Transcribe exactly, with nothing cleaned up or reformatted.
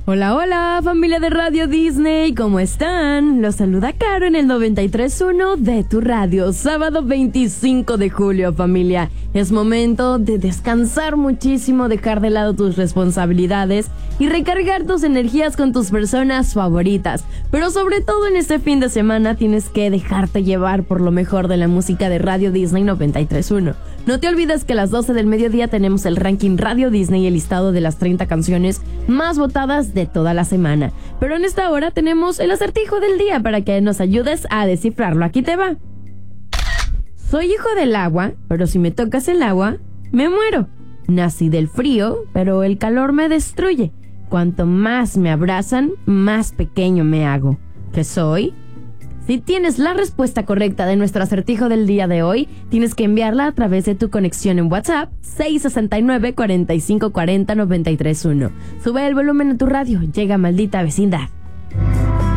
Hola, hola, familia de Radio Disney, ¿cómo están? Los saluda Caro en el noventa y tres punto uno de tu radio, sábado veinticinco de julio, familia. Es momento de descansar muchísimo, dejar de lado tus responsabilidades y recargar tus energías con tus personas favoritas. Pero sobre todo en este fin de semana tienes que dejarte llevar por lo mejor de la música de Radio Disney noventa y tres punto uno. No te olvides que a las doce del mediodía tenemos el ranking Radio Disney y el listado de las treinta canciones más votadas de toda la semana. Pero en esta hora tenemos el acertijo del día para que nos ayudes a descifrarlo. Aquí te va. Soy hijo del agua, pero si me tocas el agua, me muero. Nací del frío, pero el calor me destruye. Cuanto más me abrazan, más pequeño me hago. ¿Qué soy? Si tienes la respuesta correcta de nuestro acertijo del día de hoy, tienes que enviarla a través de tu conexión en WhatsApp seis seis nueve, cuatro cinco cuatro cero, nueve tres uno. Sube el volumen a tu radio, llega Maldita Vecindad.